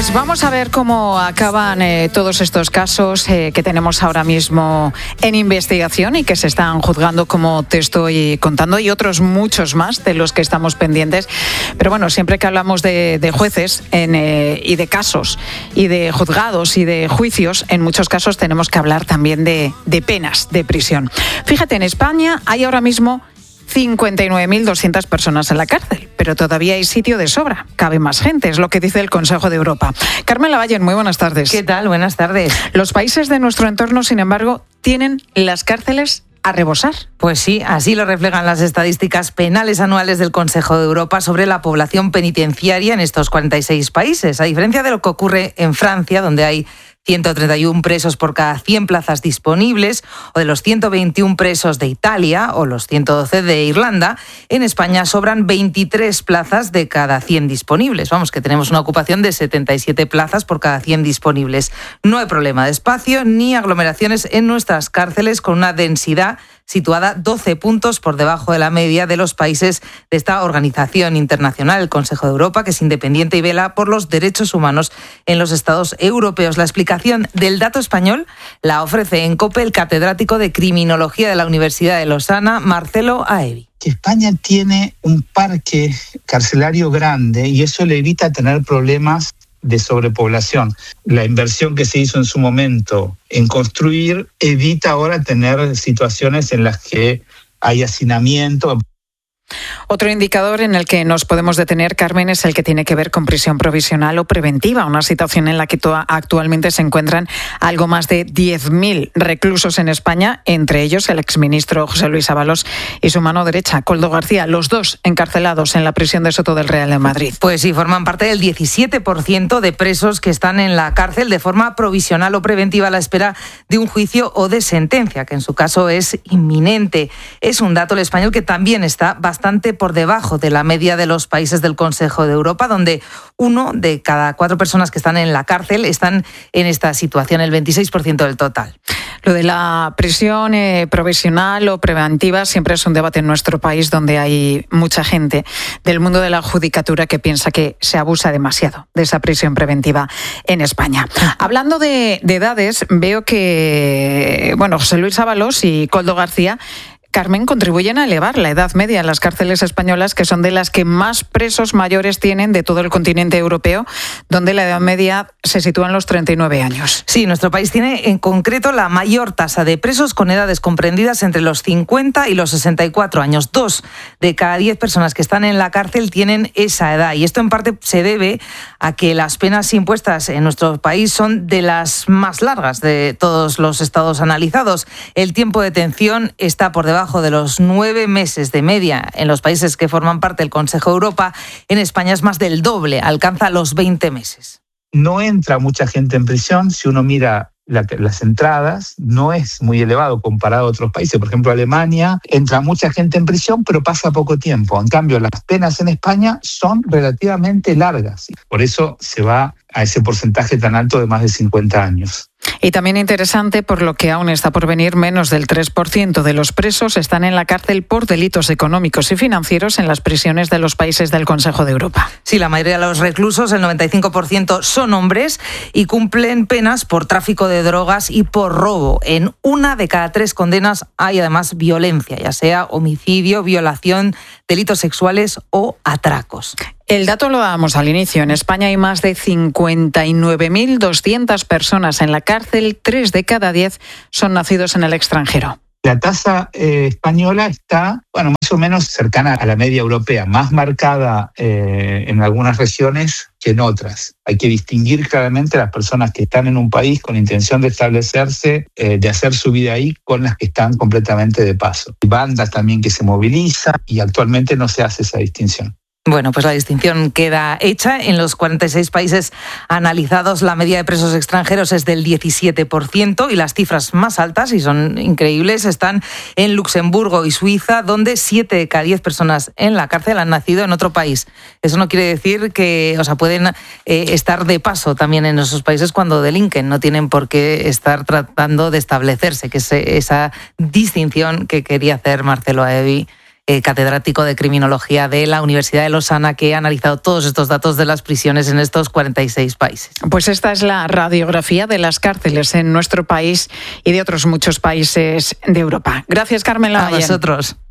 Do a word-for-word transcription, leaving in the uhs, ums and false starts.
Pues vamos a ver cómo acaban eh, todos estos casos eh, que tenemos ahora mismo en investigación y que se están juzgando, como te estoy contando, y otros muchos más de los que estamos pendientes. Pero bueno, siempre que hablamos de, de jueces en, eh, y de casos y de juzgados y de juicios, en muchos casos tenemos que hablar también de, de penas de prisión. Fíjate, en España hay ahora mismo cincuenta y nueve mil doscientas personas en la cárcel, pero todavía hay sitio de sobra. Cabe más gente, es lo que dice el Consejo de Europa. Carmen Lavalle, muy buenas tardes. ¿Qué tal? Buenas tardes. Los países de nuestro entorno, sin embargo, tienen las cárceles a rebosar. Pues sí, así lo reflejan las estadísticas penales anuales del Consejo de Europa sobre la población penitenciaria en estos cuarenta y seis países. A diferencia de lo que ocurre en Francia, donde hay ciento treinta y uno presos por cada cien plazas disponibles, o de los ciento veintiuno presos de Italia o los ciento doce de Irlanda, en España sobran veintitrés plazas de cada cien disponibles. Vamos, que tenemos una ocupación de setenta y siete plazas por cada cien disponibles. No hay problema de espacio ni aglomeraciones en nuestras cárceles, con una densidad situada doce puntos por debajo de la media de los países de esta organización internacional, el Consejo de Europa, que es independiente y vela por los derechos humanos en los Estados europeos. La explicación del dato español la ofrece en COPE el catedrático de Criminología de la Universidad de Lausana, Marcelo Aevi. Que España tiene un parque carcelario grande y eso le evita tener problemas de sobrepoblación. La inversión que se hizo en su momento en construir evita ahora tener situaciones en las que hay hacinamiento. Otro indicador en el que nos podemos detener, Carmen, es el que tiene que ver con prisión provisional o preventiva, una situación en la que actualmente se encuentran algo más de diez mil reclusos en España, entre ellos el exministro José Luis Ábalos y su mano derecha, Koldo García, los dos encarcelados en la prisión de Soto del Real en Madrid. Pues sí, forman parte del diecisiete por ciento de presos que están en la cárcel de forma provisional o preventiva a la espera de un juicio o de sentencia, que en su caso es inminente. Es un dato el español que también está bastante bastante por debajo de la media de los países del Consejo de Europa, donde uno de cada cuatro personas que están en la cárcel están en esta situación, el veintiséis por ciento del total. Lo de la prisión eh, provisional o preventiva siempre es un debate en nuestro país, donde hay mucha gente del mundo de la judicatura que piensa que se abusa demasiado de esa prisión preventiva en España. Hablando de, de edades, veo que bueno, José Luis Ábalos y Koldo García, Carmen, contribuyen a elevar la edad media en las cárceles españolas, que son de las que más presos mayores tienen de todo el continente europeo, donde la edad media se sitúa en los treinta y nueve años. Sí, nuestro país tiene en concreto la mayor tasa de presos con edades comprendidas entre los cincuenta y los sesenta y cuatro años. Dos de cada diez personas que están en la cárcel tienen esa edad, y esto en parte se debe a que las penas impuestas en nuestro país son de las más largas de todos los estados analizados. El tiempo de detención está por debajo de los nueve meses de media en los países que forman parte del Consejo de Europa. En España es más del doble, alcanza los veinte meses. No entra mucha gente en prisión. Si uno mira la, las entradas, no es muy elevado comparado a otros países. Por ejemplo, Alemania, entra mucha gente en prisión, pero pasa poco tiempo. En cambio, las penas en España son relativamente largas. Por eso se va a ese porcentaje tan alto de más de cincuenta años. Y también interesante, por lo que aún está por venir, menos del tres por ciento de los presos están en la cárcel por delitos económicos y financieros en las prisiones de los países del Consejo de Europa. Sí, la mayoría de los reclusos, el noventa y cinco por ciento, son hombres y cumplen penas por tráfico de drogas y por robo. En una de cada tres condenas hay además violencia, ya sea homicidio, violación, delitos sexuales o atracos. El dato lo dábamos al inicio. En España hay más de cincuenta y nueve mil doscientas personas en la cárcel. Tres de cada diez son nacidos en el extranjero. La tasa eh, española está, bueno, más o menos cercana a la media europea, más marcada eh, en algunas regiones que en otras. Hay que distinguir claramente las personas que están en un país con intención de establecerse, eh, de hacer su vida ahí, con las que están completamente de paso. Hay bandas también que se movilizan y actualmente no se hace esa distinción. Bueno, pues la distinción queda hecha. En los cuarenta y seis países analizados, la media de presos extranjeros es del diecisiete por ciento y las cifras más altas, y son increíbles, están en Luxemburgo y Suiza, donde siete de cada diez personas en la cárcel han nacido en otro país. Eso no quiere decir que, o sea, pueden eh, estar de paso también en esos países cuando delinquen. No tienen por qué estar tratando de establecerse, que es esa distinción que quería hacer Marcelo Aevi eh, catedrático de Criminología de la Universidad de Lausana, que ha analizado todos estos datos de las prisiones en estos cuarenta y seis países. Pues esta es la radiografía de las cárceles en nuestro país y de otros muchos países de Europa. Gracias, Carmen Lavallén. A vosotros.